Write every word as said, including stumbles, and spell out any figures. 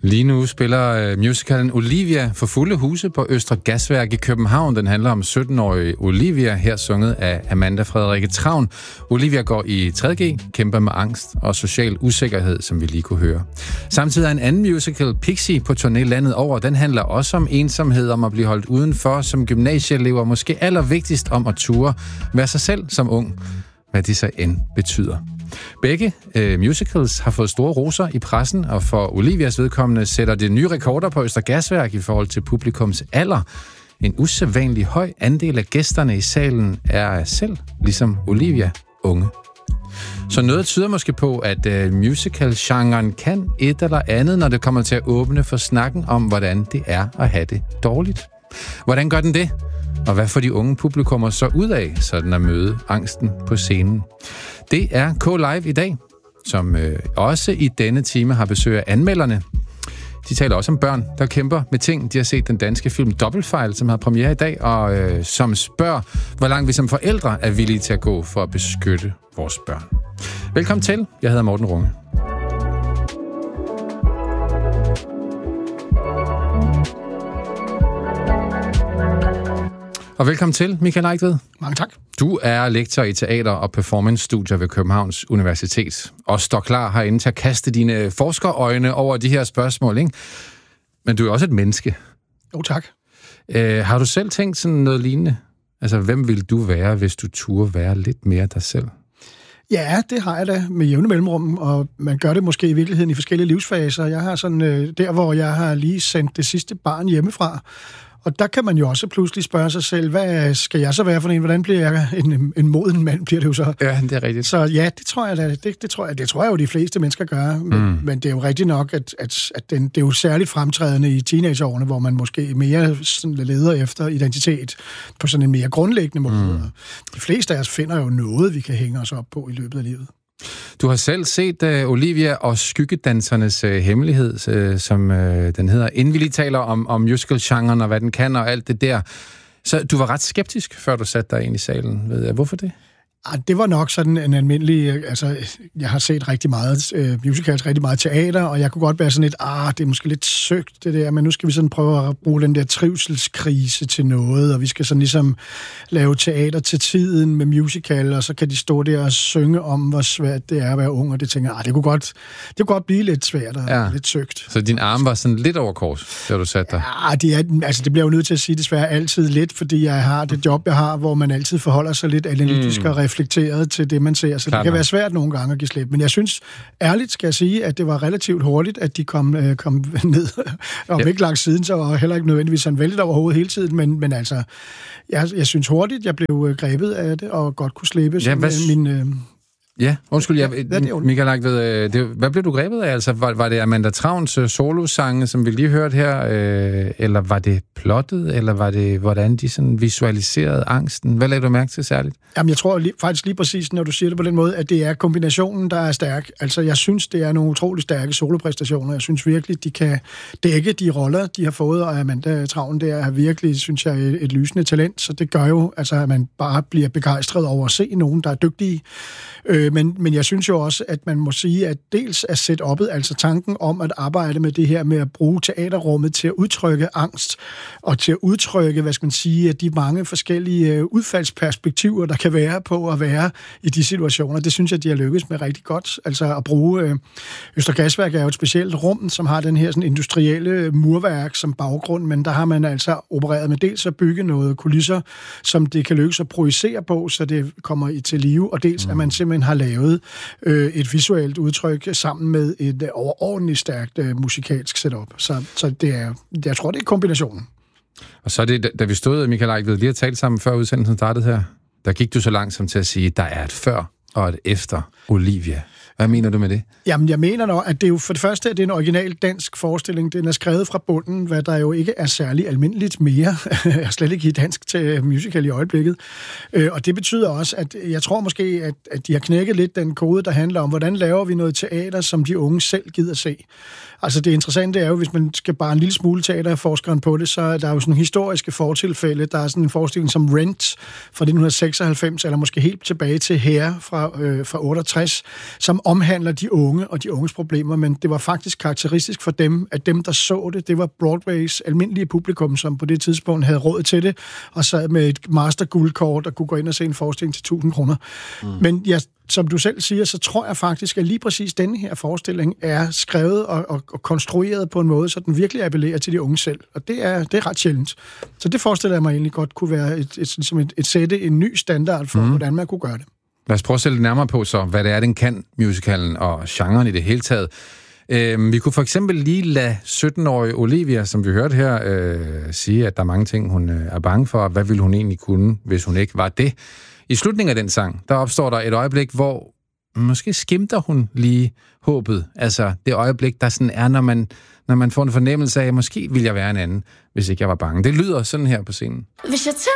Lige nu spiller uh, musicalen Olivia for fulde huse på Østre Gasværk i København. Den handler om sytten-årige Olivia, her sunget af Amanda Frederikke Travn. Olivia går i tredje G, kæmper med angst og social usikkerhed, som vi lige kunne høre. Samtidig er en anden musical, Pixie, på turné landet over. Den handler også om ensomhed, om at blive holdt udenfor som gymnasieelever, måske allervigtigst om at ture være sig selv som ung, hvad det så end betyder. Begge øh, musicals har fået store roser i pressen, og for Olivias vedkommende sætter det nye rekorder på Østre Gasværk i forhold til publikums alder. En usædvanlig høj andel af gæsterne i salen er selv, ligesom Olivia, unge. Så noget tyder måske på, at øh, musical-genren kan et eller andet, når det kommer til at åbne for snakken om, hvordan det er at have det dårligt. Hvordan gør den det? Og hvad får de unge publikummer så ud af, sådan at møde angsten på scenen? Det er K-Live i dag, som øh, også i denne time har besøg af anmelderne. De taler også om børn, der kæmper med ting. De har set den danske film Dobbeltfejl, som har premiere i dag, og øh, som spørger, hvor langt vi som forældre er villige til at gå for at beskytte vores børn. Velkommen til. Jeg hedder Morten Runge. Og velkommen til, Michael Eigtved. Mange tak. Du er lektor i teater- og performance-studier ved Københavns Universitet, og står klar herinde til at kaste dine forskerøjne over de her spørgsmål, ikke? Men du er også et menneske. Jo, tak. Øh, har du selv tænkt sådan noget lignende? Altså, hvem ville du være, hvis du turde være lidt mere dig selv? Ja, det har jeg da med jævne mellemrum, og man gør det måske i virkeligheden i forskellige livsfaser. Jeg har sådan, øh, der hvor jeg har lige sendt det sidste barn hjemmefra, og der kan man jo også pludselig spørge sig selv, hvad skal jeg så være for en? Hvordan bliver jeg en, en moden mand, bliver det jo så? Ja, det er rigtigt. Så ja, det tror jeg da, det, det, tror jeg, det tror jeg jo, de fleste mennesker gør. Men, mm. men det er jo rigtigt nok, at, at, at den, det er jo særligt fremtrædende i teenageårene, hvor man måske mere sådan leder efter identitet på sådan en mere grundlæggende måde. Mm. De fleste af os finder jo noget, vi kan hænge os op på i løbet af livet. Du har selv set uh, Olivia og skyggedansernes uh, hemmelighed, uh, som uh, den hedder, inden vi lige taler om, om musical-genren og hvad den kan og alt det der. Så du var ret skeptisk, før du satte dig ind i salen. Ved jeg. Hvorfor det? Det var nok sådan en almindelig, altså jeg har set rigtig meget øh, musicals, rigtig meget teater, og jeg kunne godt være sådan lidt, ah, det er måske lidt søgt det der, men nu skal vi sådan prøve at bruge den der trivselskrise til noget, og vi skal sådan ligesom lave teater til tiden med musical, og så kan de stå der og synge om, hvor svært det er at være ung, og det tænker jeg, ah, det kunne godt, det kunne godt blive lidt svært og ja. lidt søgt. Så din arme var sådan lidt over kors, da du satte dig? Ja, det, er, altså, det bliver jo nødt til at sige desværre altid lidt, fordi jeg har det job, jeg har, hvor man altid forholder sig lidt analytisk mm. og reflekteret til det, man ser. Så Klar, det kan være svært nogle gange at give slip. Men jeg synes, ærligt skal jeg sige, at det var relativt hurtigt, at de kom, øh, kom ned. Og ja. ikke langt siden, så var heller ikke nødvendigvis sådan vældigt overhovedet hele tiden. Men, men altså, jeg, jeg synes hurtigt, jeg blev grebet af det, og godt kunne slippe. Ja, hvad... min... Øh, Ja, undskyld, jeg, ja, Michael Eigtved, det, hvad blev du grebet af? Altså, var, var det Amanda Travns solosange, som vi lige hørte her, øh, eller var det plottet, eller var det, hvordan de sådan visualiserede angsten? Hvad lagde du mærke til særligt? Jamen, jeg tror lige, faktisk lige præcis, når du siger det på den måde, at det er kombinationen, der er stærk. Altså, jeg synes, det er nogle utrolig stærke solopræstationer. Jeg synes virkelig, de kan dække de roller, de har fået, og Amanda Travn, det er virkelig, synes jeg, et, et lysende talent, så det gør jo, altså, at man bare bliver begejstret over at se nogen, der er dygtige. Øh, Men, men jeg synes jo også, at man må sige, at dels er setup'et, altså tanken om at arbejde med det her med at bruge teaterrummet til at udtrykke angst, og til at udtrykke, hvad skal man sige, de mange forskellige udfaldsperspektiver, der kan være på at være i de situationer. Det synes jeg, de har lykkes med rigtig godt. Altså at bruge øh, Østre Gasværk er jo et specielt rum, som har den her sådan industrielle murværk som baggrund, men der har man altså opereret med dels at bygge noget kulisser, som det kan lykkes at projicere på, så det kommer i til live, og dels mm. at man simpelthen har lavet øh, et visuelt udtryk sammen med et øh, overordentligt stærkt øh, musikalsk setup. Så, så det er, jeg tror, det er kombinationen. Og så er det, da vi stod, Michael Eigtved, lige at tale sammen før udsendelsen startede her, der gik du så langsomt til at sige, at der er et før og et efter Olivia. Hvad mener du med det? Jamen, jeg mener nok, at det er jo for det første, at det er en original dansk forestilling. Den er skrevet fra bunden, hvad der jo ikke er særlig almindeligt mere. Jeg er slet ikke i dansk til musical i øjeblikket. Og det betyder også, at jeg tror måske, at, at de har knækket lidt den kode, der handler om, hvordan laver vi noget teater, som de unge selv gider se. Altså det interessante er jo, hvis man skal bare en lille smule teaterforskeren på det, så er der jo sådan historiske fortilfælde. Der er sådan en forestilling som Rent fra nitten seksoghalvfems, eller måske helt tilbage til Hair fra, øh, fra otteogtres, som omhandler de unge og de unges problemer, men det var faktisk karakteristisk for dem, at dem, der så det, det var Broadways almindelige publikum, som på det tidspunkt havde råd til det, og sad med et masterguldkort og kunne gå ind og se en forestilling til tusind kroner. Mm. Men ja, som du selv siger, så tror jeg faktisk, at lige præcis denne her forestilling er skrevet og, og, og konstrueret på en måde, så den virkelig appellerer til de unge selv. Og det er, det er ret sjældent. Så det forestiller jeg mig egentlig godt kunne være et, et, et, et, et sætte en ny standard for, mm. hvordan man kunne gøre det. Lad os prøve at sætte nærmere på så, hvad det er, den kan, musicalen og genren i det hele taget. Øh, vi kunne for eksempel lige lade sytten-årige Olivia, som vi hørte her, øh, sige, at der er mange ting, hun øh, er bange for. Hvad ville hun egentlig kunne, hvis hun ikke var det? I slutningen af den sang, der opstår der et øjeblik, hvor måske skimter hun lige håbet. Altså det øjeblik, der sådan er, når man, når man får en fornemmelse af, at måske ville jeg være en anden, hvis ikke jeg var bange. Det lyder sådan her på scenen. Hvis jeg tager